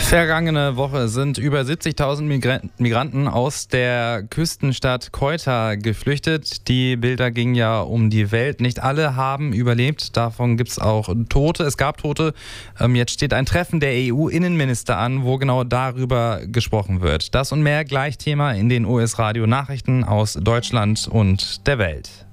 Vergangene Woche sind über 70.000 Migranten aus der Küstenstadt Ceuta geflüchtet. Die Bilder gingen ja um die Welt. Nicht alle haben überlebt. Davon gibt es auch Tote. Es gab Tote. Jetzt steht ein Treffen der EU-Innenminister an, wo genau darüber gesprochen wird. Das und mehr gleich Thema in den US-Radio-Nachrichten aus Deutschland und der Welt.